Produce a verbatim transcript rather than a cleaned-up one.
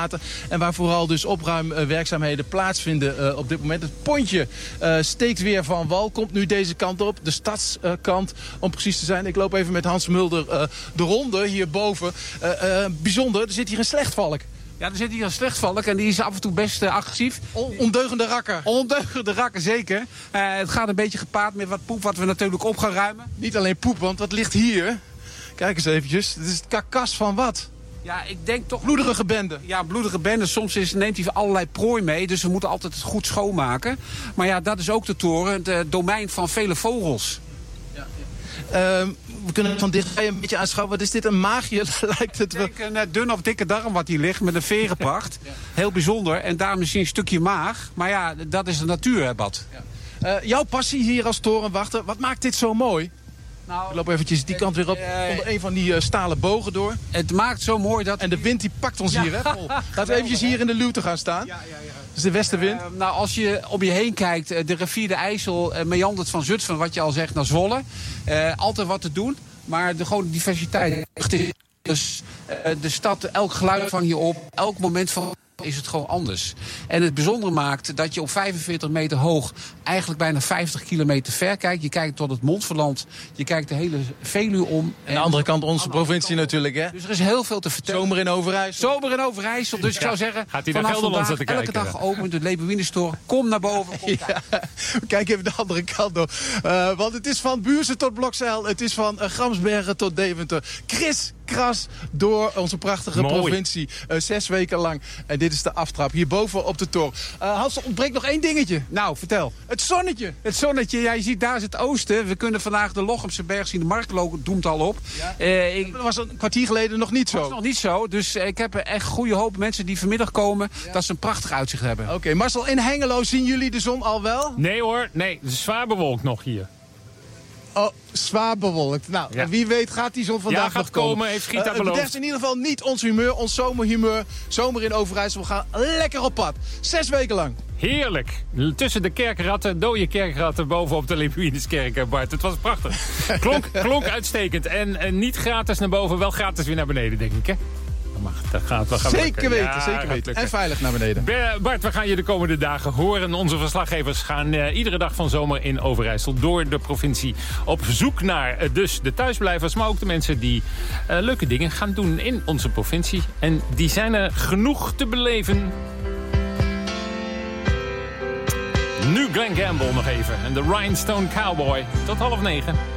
water. En waar vooral dus opruimwerkzaamheden plaatsvinden uh, op dit moment. Het pontje uh, steekt weer van wal. Komt nu deze kant op. De stadskant uh, om precies te zijn. Ik loop even met Hans Mulder uh, de ronde hierboven. Uh, uh, bijzonder, er zit hier een slechtvalk. Ja, er zit hier een slechtvalk en die is af en toe best uh, agressief. On ondeugende rakker. Ondeugende rakker, zeker. Uh, het gaat een beetje gepaard met wat poep wat we natuurlijk op gaan ruimen. Niet alleen poep, want wat ligt hier? Kijk eens eventjes. Dit is het karkas van wat? Ja, ik denk toch... Bloedige bende. Ja, bloedige bende. Soms is, neemt hij allerlei prooi mee, dus we moeten altijd het goed schoonmaken. Maar ja, dat is ook de toren, het uh, domein van vele vogels. Ja, ja. Uh, we kunnen het van dichtbij een beetje aanschouwen. Wat is dit, een maagje? Lijkt het wel. Ik denk een uh, dun of dikke darm wat hier ligt met een verenpracht. Ja. Heel bijzonder. En daar misschien een stukje maag. Maar ja, dat is de natuur, hè, Bad. Ja. Uh, jouw passie hier als torenwachter, wat maakt dit zo mooi? Nou, ik loop eventjes die kant weer op, uh, onder een van die uh, stalen bogen door. Het maakt zo mooi dat... En de wind die pakt ons ja. hier, hè, Paul? Laten we eventjes hier in de luwte gaan staan. Ja, ja, ja. Dat is de westenwind. Uh, nou, als je om je heen kijkt, de rivier de IJssel uh, meandert van Zutphen, wat je al zegt, naar Zwolle. Uh, altijd wat te doen, maar de gewoon diversiteit. Dus uh, de stad, elk geluid vang je op, elk moment van... is het gewoon anders. En het bijzondere maakt dat je op vijfenveertig meter hoog... eigenlijk bijna vijftig kilometer ver kijkt. Je kijkt tot het Montferland. Je kijkt de hele Veluwe om. En aan de andere kant onze provincie kant natuurlijk, hè? Dus er is heel veel te vertellen. Zomer in Overijssel. Zomer in Overijssel. Dus ja, ik zou zeggen, gaat hij vanaf naar vandaag elke kijken, dag geopend. De Leeuwinenstoren. Kom naar boven. Kom ja. Kijk even de andere kant op. Uh, want het is van Buurzen tot Blokzeil. Het is van uh, Gramsbergen tot Deventer. Chris kras door onze prachtige Mooi. provincie. Uh, zes weken lang. En dit is de aftrap. Hierboven op de toren. Uh, Hans, er ontbreekt nog één dingetje. Nou, vertel. Het zonnetje. Het zonnetje. Ja, je ziet daar is het oosten. We kunnen vandaag de Lochemse berg zien. De Markloog doemt al op. Ja. Uh, ik... Dat was een kwartier geleden nog niet zo. Dat was nog niet zo. Dus uh, ik heb echt goede hoop mensen die vanmiddag komen. Ja. Dat ze een prachtig uitzicht hebben. Oké, okay, Marcel, in Hengelo zien jullie de zon al wel? Nee hoor. Nee, het is zwaar bewolkt nog hier. Oh, zwaar bewolkt. Nou, ja. wie weet gaat die zon vandaag ja, nog komen. komen. Heeft Gita uh, het bederft in ieder geval niet ons humeur, ons zomerhumeur. Zomer in Overijssel. We gaan lekker op pad. Zes weken lang. Heerlijk. Tussen de kerkratten, dode kerkratten bovenop de Leeuwinenskerk, Bart. Het was prachtig. Klonk, klonk uitstekend. En, en niet gratis naar boven, wel gratis weer naar beneden, denk ik, hè? Mag, dat gaat wel gaan zeker weten, ja, zeker weten. En veilig naar beneden. Bart, we gaan je de komende dagen horen. Onze verslaggevers gaan uh, iedere dag van zomer in Overijssel door de provincie op zoek naar uh, dus de thuisblijvers, maar ook de mensen die uh, leuke dingen gaan doen in onze provincie. En die zijn er genoeg te beleven. Nu Glenn Campbell nog even en de Rhinestone Cowboy. Tot half negen.